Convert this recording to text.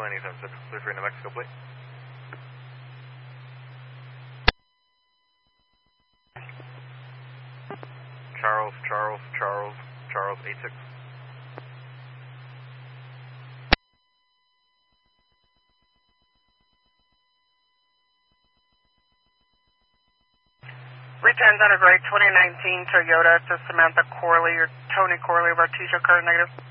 27 clear for New Mexico, please. Charles, 86. Returns on a grade 2019 Toyota to Samantha Corley or Tony Corley of Artesia, current negative.